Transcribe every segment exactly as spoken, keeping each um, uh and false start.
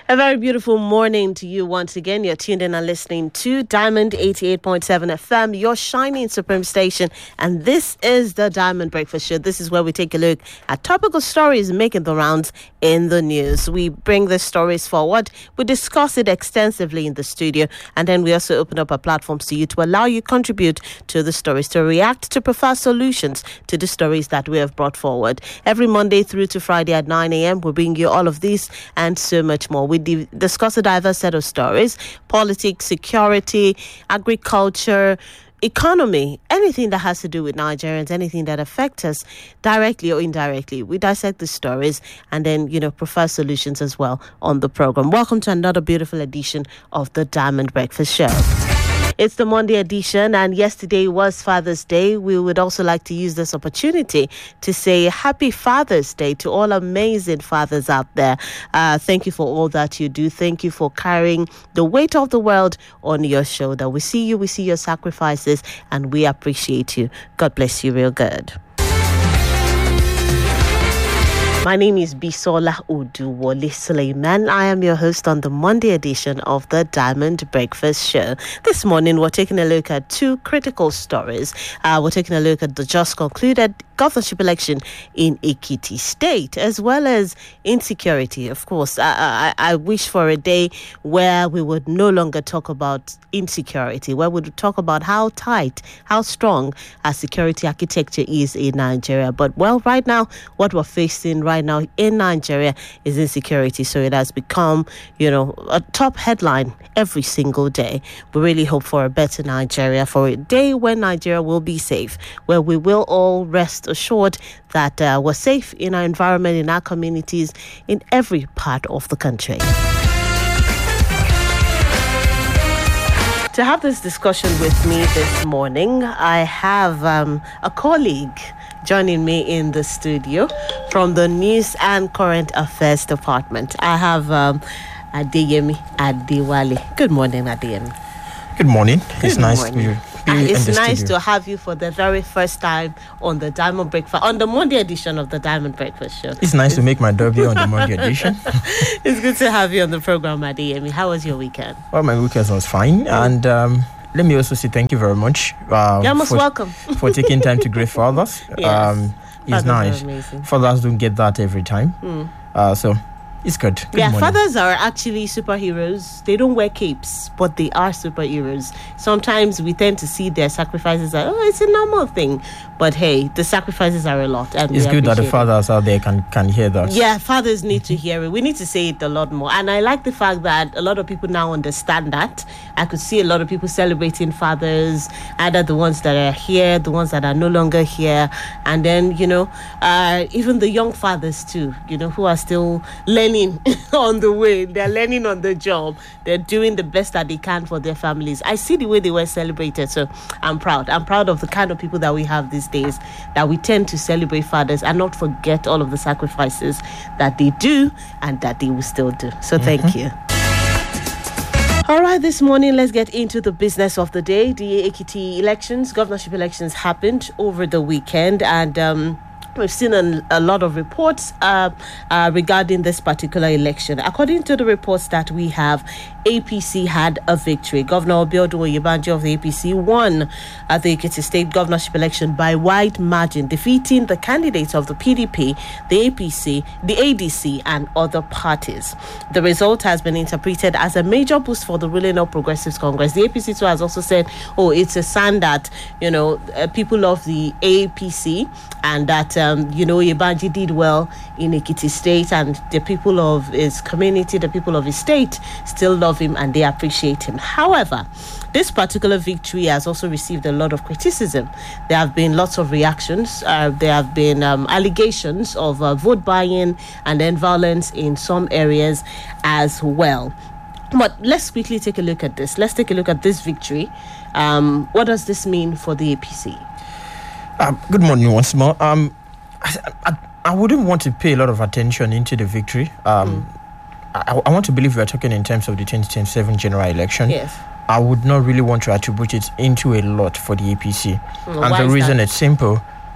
A very beautiful morning to you once again. You're tuned in and listening to Diamond eighty-eight point seven F M, your shining supreme station. And this is the Diamond Breakfast Show. This is where we take a look at topical stories making the rounds in the news. We bring the stories forward. We discuss it extensively in the studio. And then we also open up our platforms to you to allow you contribute to the stories, to react, to prefer solutions to the stories that we have brought forward. Every Monday through to Friday at nine a.m., we bring you all of this and so much more. We di- discuss a diverse set of stories: politics, security, agriculture, economy, anything that has to do with Nigerians, anything that affects us directly or indirectly. We dissect the stories and then, you know, prefer solutions as well on the program. Welcome to another beautiful edition of the Diamond Breakfast Show. It's the Monday edition, and yesterday was Father's Day. We would also like to use this opportunity to say Happy Father's Day to all amazing fathers out there. Uh, thank you for all that you do. Thank you for carrying the weight of the world on your shoulder. We see you, we see your sacrifices, and we appreciate you. God bless you real good. My name is Bisola Oduwole Suleiman. I am your host on the Monday edition of the Diamond Breakfast Show. This morning, we're taking a look at two critical stories. Uh, we're taking a look at the just concluded governorship election in Ekiti State, as well as insecurity. Of course, I, I, I wish for a day where we would no longer talk about insecurity, where we would talk about how tight, how strong our security architecture is in Nigeria. But, well, right now, what we're facing right now in Nigeria is insecurity. So it has become, you know, a top headline every single day. We really hope for a better Nigeria, for a day when Nigeria will be safe, where we will all rest assured that uh, we're safe in our environment, in our communities, in every part of the country. To have this discussion with me this morning, I have um, a colleague joining me in the studio from the News and Current Affairs Department. I have um, Adeyemi Adewale. Good morning, Adeyemi. Good morning. Good it's nice morning. to be And in it's the nice studio. to have you for the very first time on the Diamond Breakfast, on the Monday edition of the Diamond Breakfast Show. It's nice to make my debut on the Monday edition. It's good to have you on the program, Adeyemi. How was your weekend? Well, my weekend was fine, and um, let me also say thank you very much. Uh, You're most for, welcome. for taking time to greet fathers. Yes. Um, it's Fathers are nice. amazing. Fathers don't get that every time. Mm. Uh, so it's good. Good Yeah, morning. fathers are actually superheroes. They don't wear capes, but they are superheroes. Sometimes we tend to see their sacrifices as, oh, it's a normal thing. But hey, the sacrifices are a lot. And It's we good that the appreciate it. fathers out there can, can hear that. Yeah, fathers need to hear it. We need to say it a lot more. And I like the fact that a lot of people now understand that. I could see a lot of people celebrating fathers, either the ones that are here, the ones that are no longer here. And then, you know, uh, even the young fathers too, you know, who are still learning on the way. They're learning on the job. They're doing the best that they can for their families. I see the way they were celebrated. So I'm proud. I'm proud of the kind of people that we have these days, that we tend to celebrate fathers and not forget all of the sacrifices that they do and that they will still do. So thank mm-hmm. you. All right, this morning, let's get into the business of the day. The Ekiti elections, governorship elections happened over the weekend, and um, we've seen a, a lot of reports uh, uh, regarding this particular election. According to the reports that we have, A P C had a victory. Governor Abiodun Oyebanjo of the A P C won at the Ekiti State governorship election by wide margin, defeating the candidates of the P D P, the A P C, the A D C, and other parties. The result has been interpreted as a major boost for the ruling All Progressives Congress. The A P C too has also said, oh, it's a sign that, you know, uh, people of the A P C and that, um, you know, Oyebanjo did well in Ekiti State, and the people of his community, the people of his state still love him and they appreciate him. However, this particular victory has also received a lot of criticism. There have been lots of reactions. Uh, there have been um, allegations of uh, vote buying and then violence in some areas as well. But let's quickly take a look at this. Let's take a look at this victory. Um, what does this mean for the A P C? Um, good morning once more. Um, I, I, I wouldn't want to pay a lot of attention into the victory. Um, mm. I, I want to believe we are talking in terms of the twenty twenty-seven general election. Yes. I would not really want to attribute it into a lot for the A P C. Mm, and the reason that? it's simple,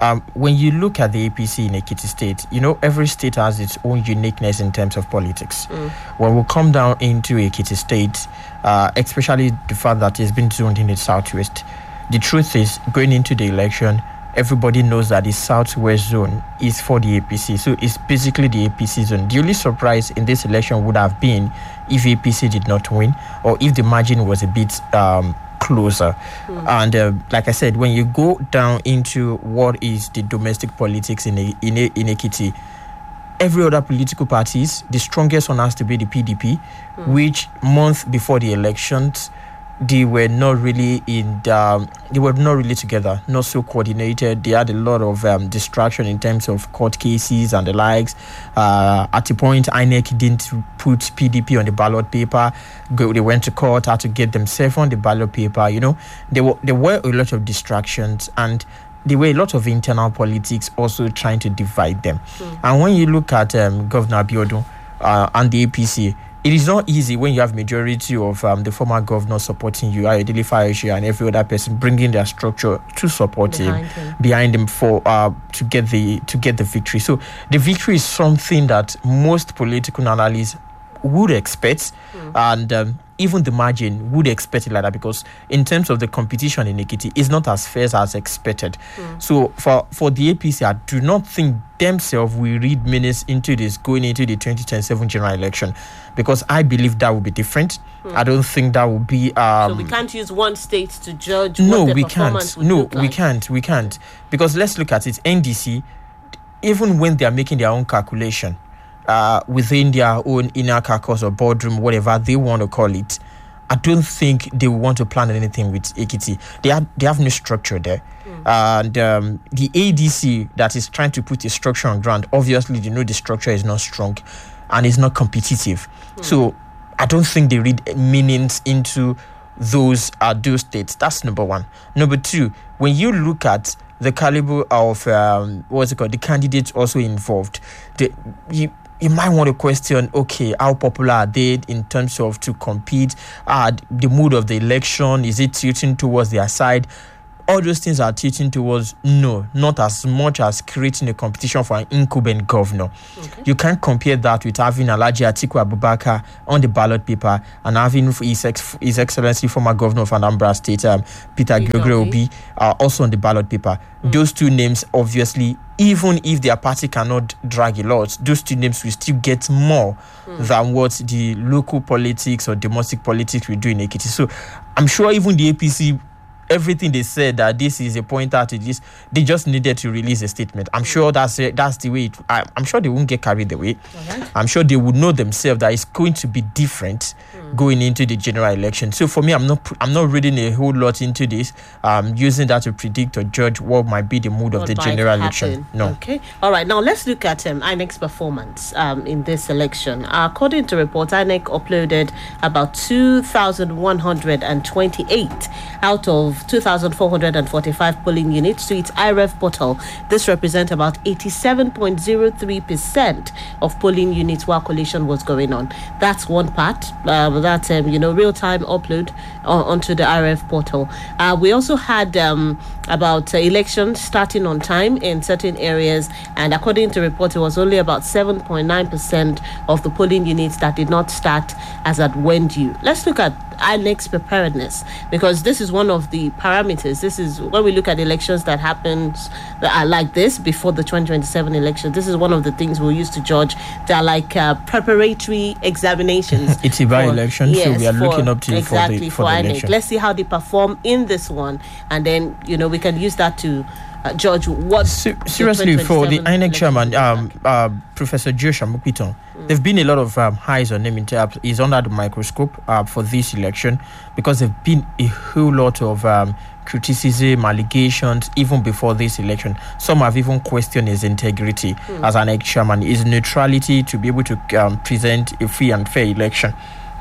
Um, when you look at the A P C in Ekiti State, you know, every state has its own uniqueness in terms of politics. Mm. When we come down into Ekiti State, uh, especially the fact that it's been zoned in the southwest, the truth is, going into the election, everybody knows that the southwest zone is for the A P C. So it's basically the A P C zone. The only surprise in this election would have been if A P C did not win, or if the margin was a bit um, closer. Mm. And uh, like I said, when you go down into what is the domestic politics in a, in, a, in Ekiti, every other political parties, the strongest one has to be the P D P, mm. which month before the elections, they were not really in the, um, they were not really together, not so coordinated. They had a lot of um, distraction in terms of court cases and the likes. Uh, at the point, I N E C didn't put P D P on the ballot paper. Go, they went to court, had to get themselves on the ballot paper. You know, there were there were a lot of distractions, and there were a lot of internal politics also trying to divide them. Mm. And when you look at um, Governor Abiodun uh, and the A P C, it is not easy when you have majority of um, the former governor supporting you, Ayodele Fayose, and every other person bringing their structure to support behind him, him, behind him for uh, to get the to get the victory. So the victory is something that most political analysts would expect, mm. and um, even the margin would expect it like that, because in terms of the competition in Ekiti, it's not as fair as expected. Mm. So for, for the A P C, I do not think themselves will read minutes into this going into the twenty twenty-seven general election, because I believe that will be different. Mm. I don't think that will be... Um, so we can't use one state to judge no, what the we performance can't. would No, look like. we can't. We can't. Because let's look at it. N D C, even when they are making their own calculation, Uh, within their own inner caucus or boardroom, whatever they want to call it, I don't think they want to plan anything with Ekiti. They have, they have no structure there. Mm. And um, the A D C that is trying to put a structure on ground, obviously they know the structure is not strong and it's not competitive. Mm. So I don't think they read meanings into those, uh, those states. That's number one. Number two, when you look at the caliber of, um, what's it called, the candidates also involved, the, you, You might want to question, okay, how popular are they in terms of to compete? Uh, the mood of the election, is it tilting towards their side? All those things are tilting towards, no, not as much as creating a competition for an incumbent governor. Okay. You can't compare that with having Alhaji Atiku Abubakar on the ballot paper and having His, Ex- His Excellency former governor of Anambra State, um, Peter Gregory Obi, uh, also on the ballot paper. Mm. Those two names, obviously, even if their party cannot drag a lot, those two names will still get more mm. than what the local politics or domestic politics will do in Ekiti. So I'm sure even the A P C, everything they said that this is a pointer to this, they just needed to release a statement. I'm sure that's it, that's the way. It, I, I'm sure they won't get carried away. Okay. I'm sure they would know themselves that it's going to be different mm. going into the general election. So for me, I'm not I'm not reading a whole lot into this. Um, using that to predict or judge what might be the mood what of the general election. No. Okay. All right. Now let's look at um, I N E C's performance um, in this election. Uh, according to reports, I N E C uploaded about two thousand one hundred twenty-eight out of two thousand four hundred forty-five polling units to its I R E V portal. This represents about eighty-seven point zero three percent of polling units while collation was going on. That's one part. Uh, that's um, you know real-time upload on, onto the I R E V portal. Uh, we also had um, about uh, elections starting on time in certain areas, and according to reports, it was only about seven point nine percent of the polling units that did not start as at when due. Let's look at I N E C's preparedness, because this is one of the parameters. This is when we look at elections that happens that are like this before the twenty twenty-seven election. This is one of the things we'll use to judge. They are like uh, preparatory examinations. It's a by-election, yes, so we are for, looking up to exactly for the, for for the I N E C. election. Let's see how they perform in this one, and then you know we can use that to uh, judge what. Se- seriously, for the I N E C chairman, um, uh, Professor Joshua Mukpiton, mm. there've been a lot of um, highs on him in terms. He's under the microscope uh, for this election because there've been a whole lot of um, criticism, allegations, even before this election. Some have even questioned his integrity mm. as an I N E C chairman, his neutrality to be able to um, present a free and fair election.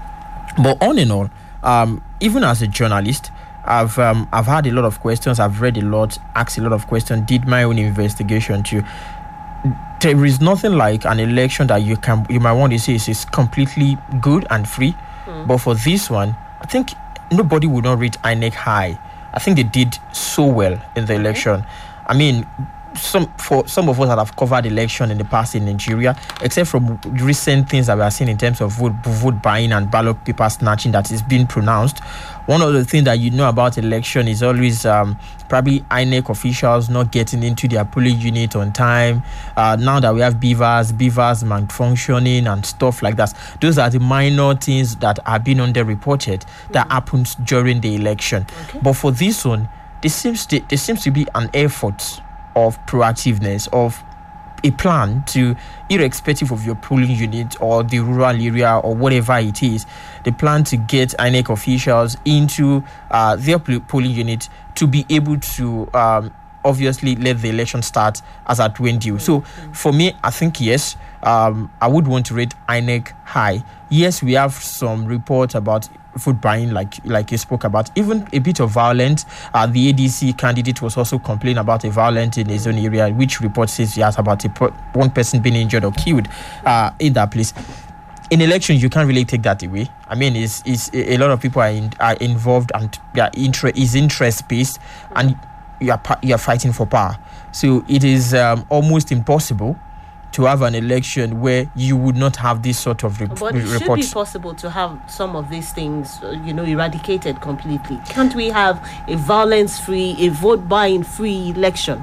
But all in all, um, even as a journalist, I've um, I've had a lot of questions. I've read a lot, asked a lot of questions, did my own investigation too. There is nothing like an election that you can you might want to say is, is completely good and free. Mm. But for this one, I think nobody would not rate I N E C high. I think they did so well in the election. I mean, some for some of us that have covered election in the past in Nigeria, except from recent things that we are seeing in terms of vote vote buying and ballot paper snatching that is being pronounced, one of the things that you know about election is always um, probably I N E C officials not getting into their polling unit on time. Uh, now that we have beavers, beavers malfunctioning and stuff like that, those are the minor things that are being underreported that mm-hmm. happens during the election. Okay. But for this one, there seems to, there seems to be an effort of proactiveness, of a plan to, irrespective of your polling unit or the rural area or whatever it is, the plan to get I N E C officials into uh, their polling unit to be able to um, obviously let the election start as at when due. So for me, I think yes, um, I would want to rate I N E C high. Yes, we have some reports about vote buying, like like you spoke about, even a bit of violence. Uh, the A D C candidate was also complaining about a violence in his own area, which report says he has about a per- one person being injured or killed uh, in that place. In elections, you can't really take that away. I mean, it's, it's a lot of people are, in, are involved and their interest is interest based, and you are you are fighting for power. So it is um, almost impossible to have an election where you would not have this sort of re- but it reports. Should be possible to have some of these things, uh, you know, eradicated completely. Can't we have a violence-free, a vote-buying-free election?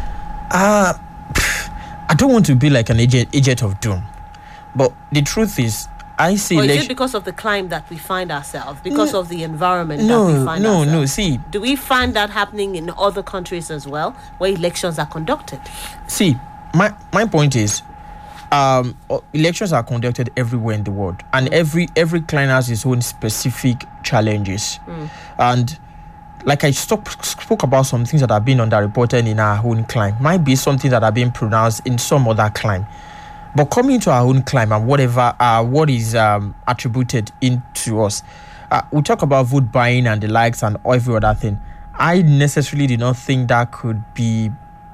Uh, I don't want to be like an agent, agent of doom, but the truth is, I see. Or is elect- it because of the climate that we find ourselves, because no, of the environment no, that we find no, ourselves? No, no, see. Do we find that happening in other countries as well, where elections are conducted? See, my my point is, um, elections are conducted everywhere in the world, and mm. every every client has its own specific challenges. Mm. And like I stop, spoke about some things that have been underreported in our own climate, might be something that have been pronounced in some other climate. But coming to our own climate and whatever uh, what is um, attributed into us, uh, we talk about vote buying and the likes and every other thing. I necessarily do not think that could be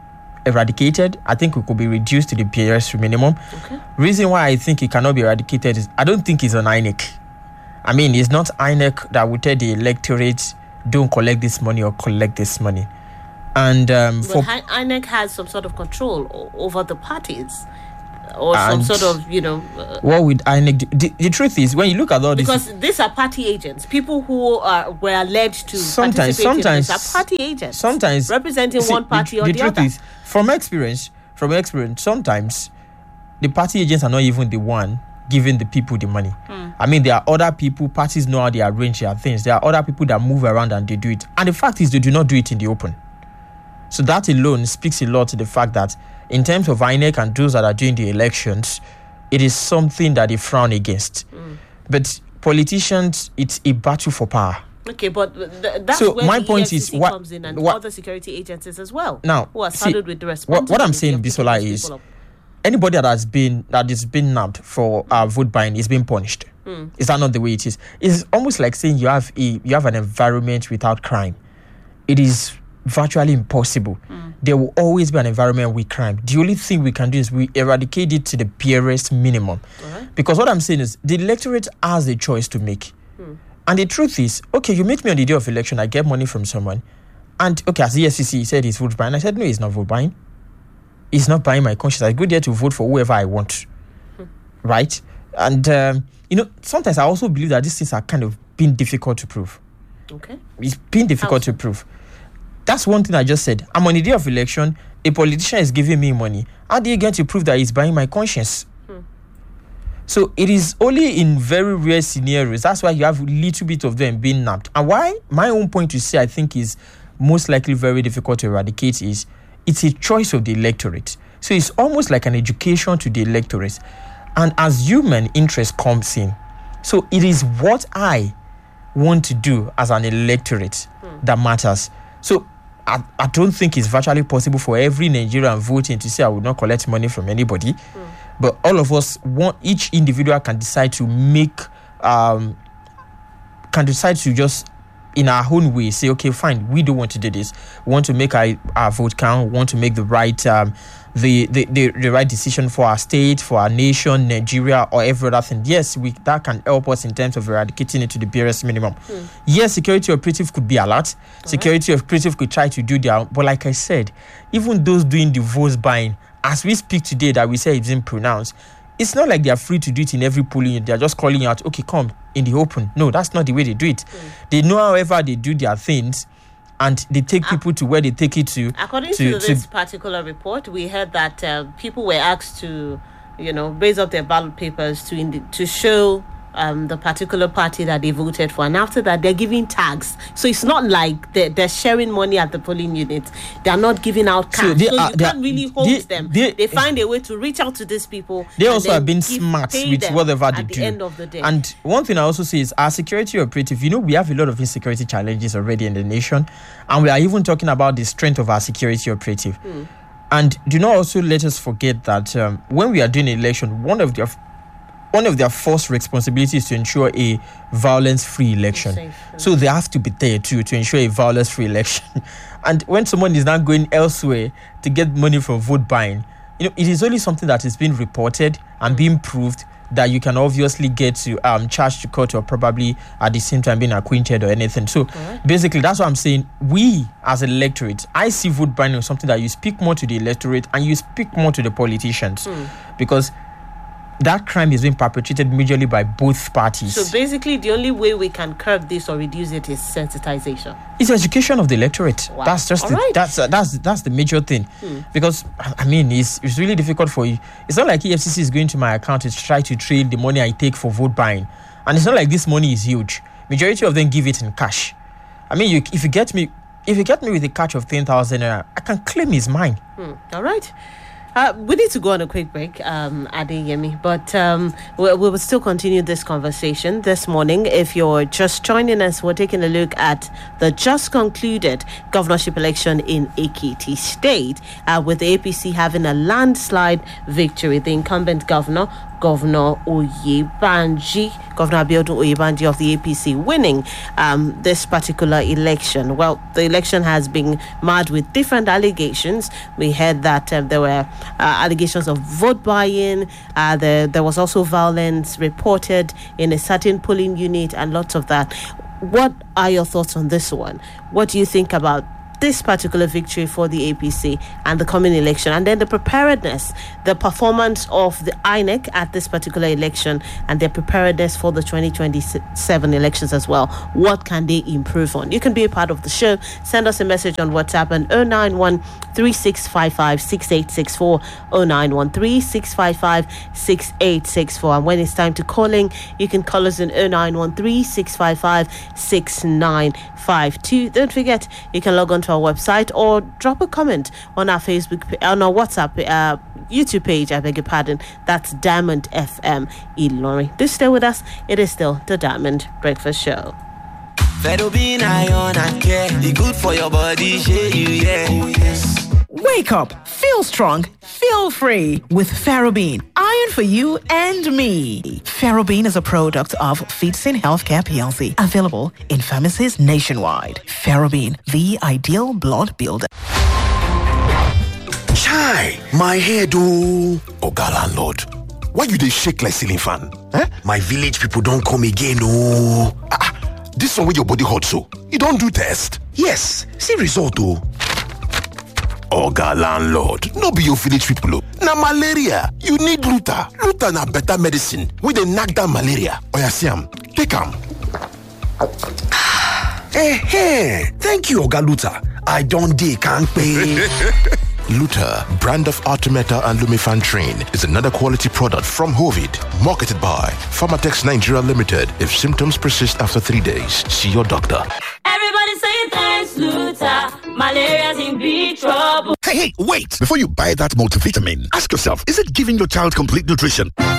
eradicated. I think it could be reduced to the P R S minimum. Okay. Reason why I think it cannot be eradicated is I don't think it's an I N E C. I mean, it's not I N E C that will tell the electorate don't collect this money or collect this money. And um, but for I N E C has some sort of control o- over the parties. Or some sort of, you know... Uh, what would I N E C do? The, the truth is, when you look at all this... Because these are party agents. People who are, were alleged to sometimes, participate sometimes, in this are party agents. Sometimes... Representing see, one party the, or the, the, the other. Truth is, from experience, from experience, sometimes the party agents are not even the one giving the people the money. Mm. I mean, there are other people, parties know how they arrange their things. There are other people that move around and they do it. And the fact is, they do not do it in the open. So that alone speaks a lot to the fact that in terms of I N E C and those that are doing the elections, it is something that they frown against. Mm. But politicians, it's a battle for power. Okay, but th- that's so where my the point E F C C is what, comes in and what, other security agencies as well. Now, who are see, saddled with the responsibility. What, what I'm saying, Bisola, is anybody that has been that is been nabbed for uh, vote buying is being punished. Mm. Is that not the way it is? It's almost like saying you have a you have an environment without crime. It is virtually impossible. Mm. There will always be an environment with crime. The only thing we can do is we eradicate it to the P R S minimum. Right. Because what I'm saying is the electorate has a choice to make. Mm. And the truth is, okay, you meet me on the day of election, I get money from someone. And okay, as the E F C C said it's vote buying. I said, no, it's not vote buying. It's not buying my conscience. I go there to vote for whoever I want. Mm. Right? And, um, you know, sometimes I also believe that these things are kind of being difficult to prove. Okay. It's been difficult to prove. That's one thing I just said. I'm on the day of election. A politician is giving me money. How do you get to prove that he's buying my conscience? Hmm. So it is only in very rare scenarios. That's why you have a little bit of them being nabbed. And why my own point to say I think is most likely very difficult to eradicate is it's a choice of the electorate. So it's almost like an education to the electorate. And as human interest comes in, so it is what I want to do as an electorate hmm. that matters. So I, I don't think it's virtually possible for every Nigerian voting to say I will not collect money from anybody. Mm. But all of us want, each individual can decide to make, um, can decide to just, in our own way, say, okay, fine, we don't want to do this. We want to make our, our vote count. We want to make the right, um, the, the, the, the right decision for our state, for our nation, Nigeria, or every other thing. Yes, we that can help us in terms of eradicating it to the barest minimum. Hmm. Yes, security operative could be alert. All security right. operative could try to do their, but like I said, even those doing the votes buying, as we speak today, that we say it's been pronounced, it's not like they are free to do it in every polling unit. They are just calling out, okay, come in the open. No, that's not the way they do it. Mm. They know, however, they do their things, and they take uh, people to where they take it to. According to, to this to, particular report, we heard that uh, people were asked to, you know, raise up their ballot papers to indi- to show um, the particular party that they voted for, and after that, they're giving tags. So it's not like they're, they're sharing money at the polling unit. They're not giving out cash. So, they so are, you can't are, really hold they, them. They, they find a way to reach out to these people. They also have been smart with whatever they at do. The end of the day. And one thing I also say is, our security operative, you know, we have a lot of insecurity challenges already in the nation, and we are even talking about the strength of our security operative. Hmm. And do not also let us forget that um, when we are doing an election, one of the One of their first responsibilities is to ensure a violence-free election. Safe, so they have to be there too to ensure a violence-free election. And when someone is not going elsewhere to get money from vote buying, you know, it is only something that is being reported and being proved that you can obviously get to um charge to court or probably at the same time being acquainted or anything. So right. basically, that's what I'm saying. We as electorate, I see vote buying as something that you speak more to the electorate and you speak more to the politicians mm. because that crime is being perpetrated majorly by both parties. So basically, the only way we can curb this or reduce it is sensitization. It's education of the electorate. Wow. That's just the, right. that's uh, that's that's the major thing. Hmm. Because I mean, it's it's really difficult for you. It's not like E F C C is going to my account to try to trail the money I take for vote buying, and it's not like this money is huge. Majority of them give it in cash. I mean, you, if you get me, if you get me with a catch of ten thousand, I can claim it's mine. Hmm. All right. Uh, we need to go on a quick break, um, Adeyemi, but um, we, we will still continue this conversation this morning. If you're just joining us, we're taking a look at the just concluded governorship election in Ekiti State, uh, with the A P C having a landslide victory. The incumbent governor, Governor Oyebanji, Governor Abiodun Oyebanji of the A P C, winning um, this particular election. Well, the election has been marred with different allegations. We heard that um, there were uh, allegations of vote buying. Uh, there, there was also violence reported in a certain polling unit and lots of that. What are your thoughts on this one? What do you think about this particular victory for the A P C and the coming election, and then the preparedness, the performance of the I N E C at this particular election, and their preparedness for the twenty twenty-seven elections as well? What can they improve on? You can be a part of the show. Send us a message on WhatsApp on zero nine one three six five five six eight six four, zero nine one three six five five six eight six four. And when it's time to calling, you can call us in zero nine one three six five five six nine five two. Don't forget, you can log on to our website or drop a comment on our Facebook, on our WhatsApp, uh, YouTube page. I beg your pardon. That's Diamond F M Ilorin. Do stay with us. It is still the Diamond Breakfast Show. Ferrobin iron and care, the good for your body, share you, yeah. Oh, yes. Wake up, feel strong, feel free with Ferrobin. Iron for you and me. Ferrobin is a product of Feedsin Healthcare P L C, available in pharmacies nationwide. Ferrobin, the ideal blood builder. Chai, my head oh. Oga landlord, why you dey shake like ceiling fan? Eh? My village people don't come again oh. Ah, this one with your body hot so, you don't do test? Yes, see result oh. Oga landlord, no be your village people. Na malaria. You need Luta. Luta na better medicine. We dey knock down malaria. Oya see am. Take am. Eh, hey. Thank you, Oga Luta. I don't dey can't pay. Luta, brand of Artemeta and Lumefantrine, is another quality product from Hovid, marketed by Pharmatex Nigeria Limited. If symptoms persist after three days, see your doctor. Everybody say thanks, Luta. Malaria's in big trouble. Hey, hey, wait! Before you buy that multivitamin, ask yourself, is it giving your child complete nutrition?